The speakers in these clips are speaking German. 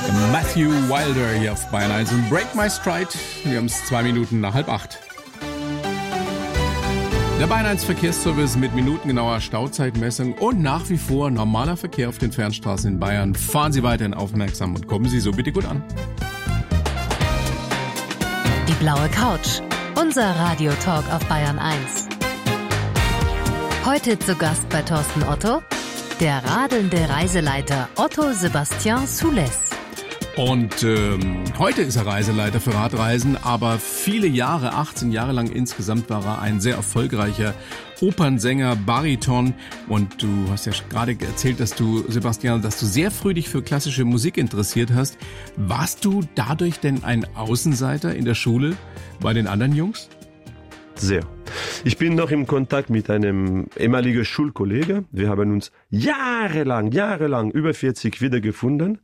Matthew Wilder hier auf Bayern 1 und Break My Stride. Wir haben es 2 Minuten nach 7:30. Der Bayern 1 Verkehrsservice mit minutengenauer Stauzeitmessung und nach wie vor normaler Verkehr auf den Fernstraßen in Bayern. Fahren Sie weiterhin aufmerksam und kommen Sie so bitte gut an. Die blaue Couch, unser Radiotalk auf Bayern 1. Heute zu Gast bei Thorsten Otto, der radelnde Reiseleiter Otto Sebastian Soules. Und heute ist er Reiseleiter für Radreisen, aber viele Jahre, 18 Jahre lang insgesamt, war er ein sehr erfolgreicher Opernsänger, Bariton. Und du hast ja gerade erzählt, dass du sehr früh dich für klassische Musik interessiert hast. Warst du dadurch denn ein Außenseiter in der Schule bei den anderen Jungs? Sehr. Ich bin noch im Kontakt mit einem ehemaligen Schulkollegen. Wir haben uns jahrelang, über 40 wiedergefunden.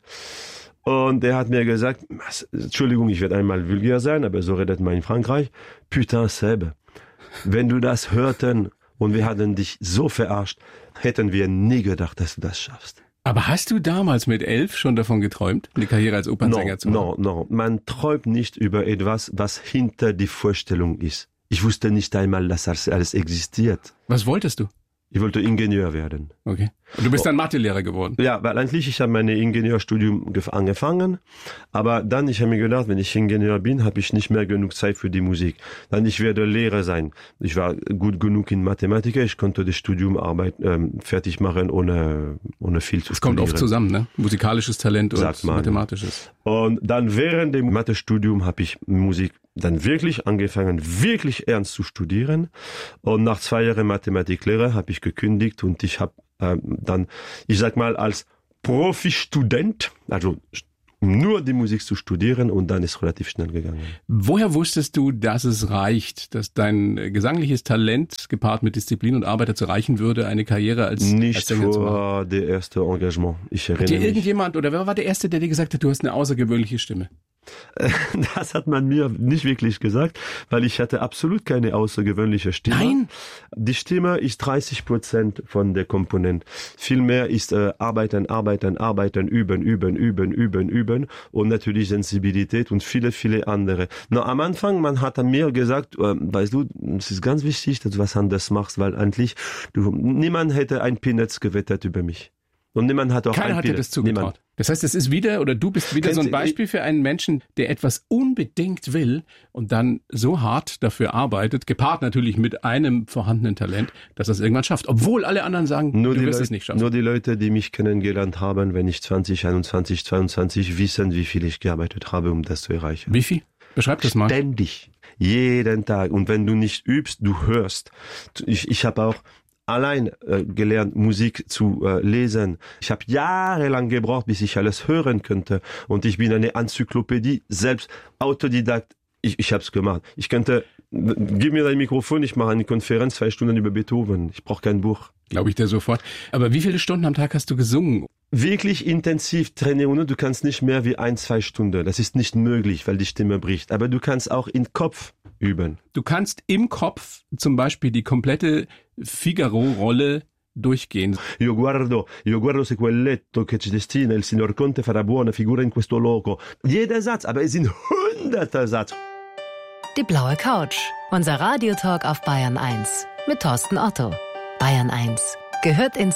Und er hat mir gesagt, Entschuldigung, ich werde einmal vulgär sein, aber so redet man in Frankreich. Putain, Seb, wenn du das hörten und wir hatten dich so verarscht, hätten wir nie gedacht, dass du das schaffst. Aber hast du damals mit 11 schon davon geträumt, eine Karriere als Opernsänger zu machen? No. Man träumt nicht über etwas, was hinter die Vorstellung ist. Ich wusste nicht einmal, dass das alles existiert. Was wolltest du? Ich wollte Ingenieur werden. Okay. Und du bist dann Mathelehrer geworden? Ja, weil eigentlich, ich habe mein Ingenieurstudium angefangen, aber dann, ich habe mir gedacht, wenn ich Ingenieur bin, habe ich nicht mehr genug Zeit für die Musik. Dann, ich werde Lehrer sein. Ich war gut genug in Mathematik, ich konnte das Studium fertig machen, ohne viel zu studieren. Das kommt oft zusammen, ne? Musikalisches Talent und mathematisches. Und dann während dem Mathestudium habe ich Musik dann wirklich angefangen, wirklich ernst zu studieren. Und nach 2 Jahren Mathematiklehre habe ich gekündigt und ich habe dann, ich sag mal, als Profistudent, also nur die Musik zu studieren und dann ist relativ schnell gegangen. Woher wusstest du, dass es reicht, dass dein gesangliches Talent gepaart mit Disziplin und Arbeit dazu reichen würde, eine Karriere als Sänger zu machen? Nicht vor der erste Engagement. Ich erinnere mich. Hat dir irgendjemand oder wer war der Erste, der dir gesagt hat, du hast eine außergewöhnliche Stimme? Das hat man mir nicht wirklich gesagt, weil ich hatte absolut keine außergewöhnliche Stimme. Nein? Die Stimme ist 30% von der Komponente. Vielmehr ist arbeiten, üben und natürlich Sensibilität und viele andere. Na, am Anfang, man hat mir gesagt, weißt du, es ist ganz wichtig, dass du was anderes machst, weil eigentlich niemand hätte ein Peanuts gewettet über mich. Und niemand hat auch Keiner hat dir das zugetraut. Niemand. Das heißt, es ist wieder, oder du bist wieder so ein Beispiel für einen Menschen, der etwas unbedingt will und dann so hart dafür arbeitet, gepaart natürlich mit einem vorhandenen Talent, dass er es irgendwann schafft. Obwohl alle anderen sagen, du wirst es nicht schaffen. Nur die Leute, die mich kennengelernt haben, wenn ich 20, 21, 22, wissen, wie viel ich gearbeitet habe, um das zu erreichen. Wie viel? Beschreib das mal. Ständig. Jeden Tag. Und wenn du nicht übst, du hörst. Ich habe auch allein gelernt, Musik zu lesen. Ich habe jahrelang gebraucht, bis ich alles hören könnte. Und ich bin eine Enzyklopädie, selbst Autodidakt. Ich habe es gemacht. Ich könnte, gib mir dein Mikrofon, ich mache eine Konferenz, 2 Stunden über Beethoven. Ich brauche kein Buch. Glaube ich dir sofort. Aber wie viele Stunden am Tag hast du gesungen? Wirklich intensiv trainieren. Du kannst nicht mehr wie 1-2 Stunden. Das ist nicht möglich, weil die Stimme bricht. Aber du kannst auch im Kopf üben. Du kannst im Kopf zum Beispiel die komplette Figaro-Rolle durchgehen. Io guardo se quel letto che ci destina il signor Conte farà buona figura in questo loco. Jeder Satz, aber es sind hunderte Sätze. Die blaue Couch, unser Radiotalk auf Bayern 1 mit Thorsten Otto. Bayern 1 gehört ins